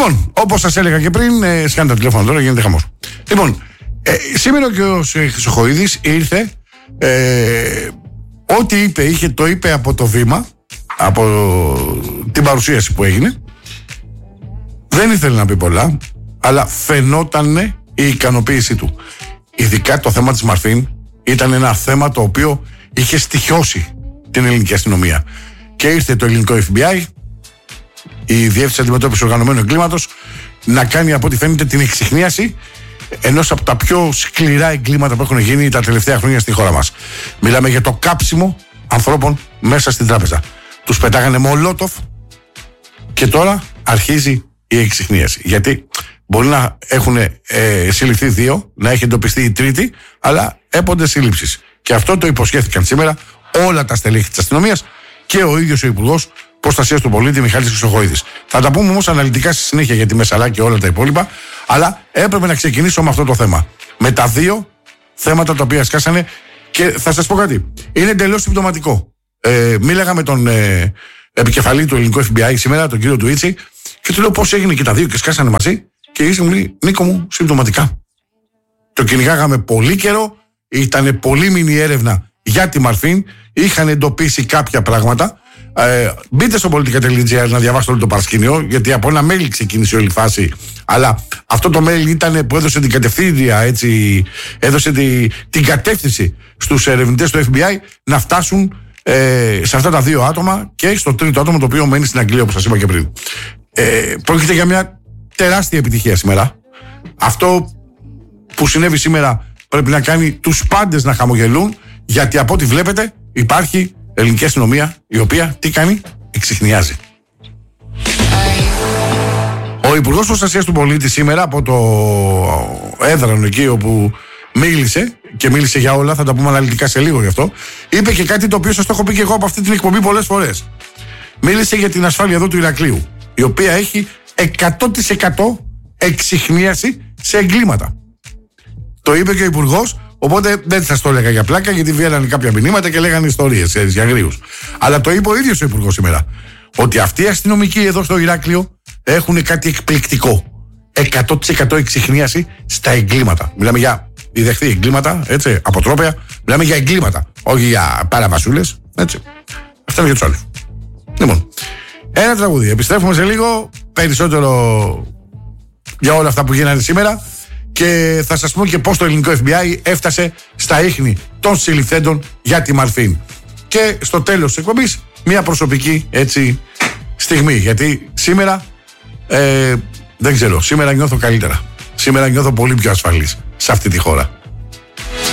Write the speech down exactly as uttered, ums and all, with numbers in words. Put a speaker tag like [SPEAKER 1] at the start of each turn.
[SPEAKER 1] Λοιπόν, όπως σας έλεγα και πριν, ε, σκάνε τα τηλέφωνα τώρα, γίνεται χαμός. Λοιπόν, ε, σήμερα και ο Χρυσοχοΐδης ήρθε, ε, ό,τι είπε, είχε, το είπε από το βήμα, από την παρουσίαση που έγινε. Δεν ήθελε να πει πολλά, αλλά φαινότανε η ικανοποίησή του. Ειδικά το θέμα της Μαρφίν ήταν ένα θέμα το οποίο είχε στοιχιώσει την ελληνική αστυνομία. Και ήρθε το ελληνικό εφ μπι άι, η Διεύθυνση Αντιμετώπισης Οργανωμένου Εγκλήματος, να κάνει από ό,τι φαίνεται την εξιχνίαση ενός από τα πιο σκληρά εγκλήματα που έχουν γίνει τα τελευταία χρόνια στη χώρα μας. Μιλάμε για το κάψιμο ανθρώπων μέσα στην τράπεζα. Τους πετάγανε μολότοφ και τώρα αρχίζει η εξιχνίαση. Γιατί μπορεί να έχουν ε, συλληφθεί δύο, να έχει εντοπιστεί η τρίτη, αλλά έπονται σύλληψεις. Και αυτό το υποσχέθηκαν σήμερα όλα τα στελέχη της αστυνομίας και ο ίδιος ο Υπουργός Προστασίας του Πολίτη, Μιχάλης Χρυσοχοΐδης. Θα τα πούμε όμως αναλυτικά στη συνέχεια για τη Μεσσαλά και όλα τα υπόλοιπα, αλλά έπρεπε να ξεκινήσω με αυτό το θέμα. Με τα δύο θέματα τα οποία σκάσανε και θα σας πω κάτι. Είναι εντελώς συμπτωματικό. Ε, μίλαγα με τον ε, επικεφαλή του ελληνικού εφ μπι άι σήμερα, τον κύριο Τουίτσι, και του λέω πώς έγινε και τα δύο και σκάσανε μαζί. Και ήρθε μου λέει, Νίκο μου, συμπτωματικά. Το κυνηγάγαμε πολύ καιρό, ήταν πολύμηνη έρευνα για τη Μαρφίν, είχαν εντοπίσει κάποια πράγματα. Ε, μπείτε στο πολιτικά τελεία τζι άρ να διαβάσετε όλο το παρασκήνιο, γιατί από ένα mail ξεκίνησε όλη η φάση. Αλλά αυτό το mail ήταν που έδωσε την κατευθύνια, έτσι, έδωσε τη, την κατεύθυνση στους ερευνητές του εφ μπι άι να φτάσουν ε, σε αυτά τα δύο άτομα και στο τρίτο άτομο το οποίο μένει στην Αγγλία, όπως σας είπα και πριν. Ε, πρόκειται για μια τεράστια επιτυχία σήμερα. Αυτό που συνέβη σήμερα πρέπει να κάνει τους πάντες να χαμογελούν, γιατί από ό,τι βλέπετε υπάρχει ελληνική αστυνομία η οποία τι κάνει, εξιχνιάζει. Ο Υπουργός Προστασίας του Πολίτη σήμερα από το έδρανο εκεί όπου μίλησε και μίλησε για όλα, θα τα πούμε αναλυτικά σε λίγο γι' αυτό, είπε και κάτι το οποίο σας το έχω πει και εγώ από αυτή την εκπομπή πολλές φορές. Μίλησε για την ασφάλεια εδώ του Ηρακλείου, η οποία έχει εκατό τοις εκατό εξιχνίαση σε εγκλήματα. Το είπε και ο Υπουργός, οπότε δεν σας το έλεγα για πλάκα, γιατί βγαίνανε κάποια μηνύματα και λέγανε ιστορίες για αγρίους. Αλλά το είπε ο ίδιος ο Υπουργός σήμερα, ότι αυτοί οι αστυνομικοί εδώ στο Ηράκλειο έχουν κάτι εκπληκτικό. εκατό τοις εκατό εξιχνίαση στα εγκλήματα. Μιλάμε για διδεχθεί εγκλήματα, έτσι, αποτρόπαια. Μιλάμε για εγκλήματα, όχι για παραβασούλες, έτσι. Αυτά είναι για τους άλλους. Λοιπόν, ένα τραγούδι. Επιστρέφουμε σε λίγο, περισσότερο για όλα αυτά που γίνανε σήμερα και θα σας πούμε και πώς το ελληνικό εφ μπι άι έφτασε στα ίχνη των συλληφθέντων για τη Μαρφίν. Και στο τέλος της εκπομπής μια προσωπική έτσι στιγμή, γιατί σήμερα ε, δεν ξέρω, σήμερα νιώθω καλύτερα. Σήμερα νιώθω πολύ πιο ασφαλής σε αυτή τη χώρα.